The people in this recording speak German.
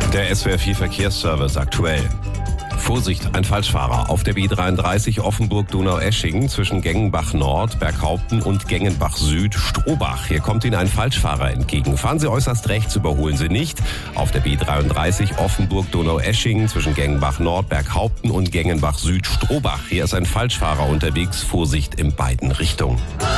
Der SWR4 Verkehrsservice aktuell. Vorsicht, ein Falschfahrer auf der B33 Offenburg-Donaueschingen zwischen Gengenbach-Nord, Berghaupten und Gengenbach-Süd, Strohbach. Hier kommt Ihnen ein Falschfahrer entgegen. Fahren Sie äußerst rechts, überholen Sie nicht. Auf der B33 Offenburg-Donaueschingen zwischen Gengenbach-Nord, Berghaupten und Gengenbach-Süd, Strohbach. Hier ist ein Falschfahrer unterwegs. Vorsicht in beiden Richtungen.